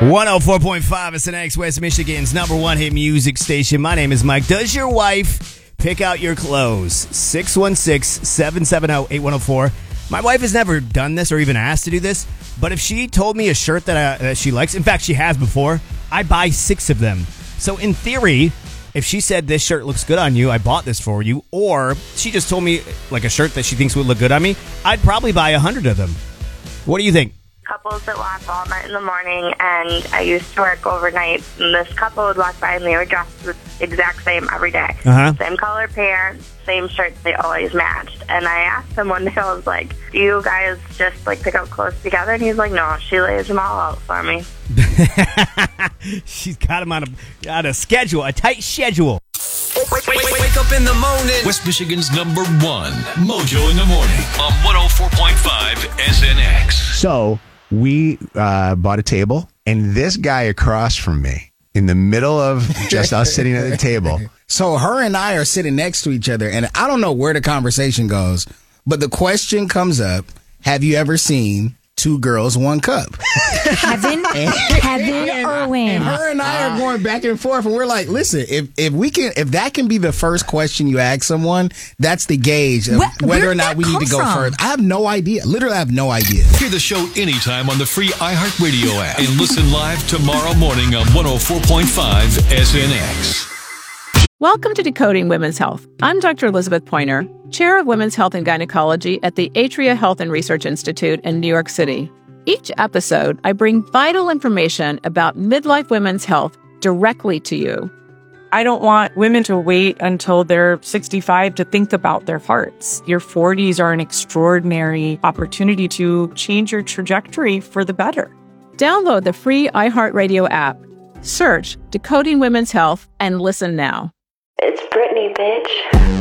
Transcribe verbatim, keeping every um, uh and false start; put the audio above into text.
one oh four point five S N X, West Michigan's number one hit music station. My name is Mike. Does your wife pick out your clothes? six one six, seven seven zero, eight one zero four. My wife has never done this or even asked to do this, but if she told me a shirt that, I, that she likes, in fact, she has before, I buy six of them. So in theory, if she said this shirt looks good on you, I bought this for you, or she just told me like a shirt that she thinks would look good on me, I'd probably buy a hundred of them. What do you think? Couples that walk all night in the morning, and I used to work overnight, and this couple would walk by and they were dressed the exact same every day. Uh-huh. Same color pants, same shirts, they always matched. And I asked him one day, I was like, do you guys just like pick out clothes together? And he's like, no, she lays them all out for me. She's got him on a, on a schedule, a tight schedule. Wake, wake, wake, wake up in the morning. West Michigan's number one, Mojo in the Morning on one oh four point five S N X. So we uh, bought a table, and this guy across from me, in the middle of just us sitting at the table. So her and I are sitting next to each other, and I don't know where the conversation goes, but the question comes up, have you ever seen Two Girls, One Cup? Kevin, Kevin Irwin. And her and I are going back and forth, and we're like, listen, if if we can, if that can be the first question you ask someone, that's the gauge of Where, whether where or not we need to go from? further. I have no idea. Literally, I have no idea. Hear the show anytime on the free iHeartRadio app and listen live tomorrow morning on one oh four point five S N X. Welcome to Decoding Women's Health. I'm Doctor Elizabeth Pointer, Chair of Women's Health and Gynecology at the Atria Health and Research Institute in New York City. Each episode, I bring vital information about midlife women's health directly to you. I don't want women to wait until they're sixty-five to think about their hearts. Your forties are an extraordinary opportunity to change your trajectory for the better. Download the free iHeartRadio app, search Decoding Women's Health, and listen now. It's Brittany, bitch.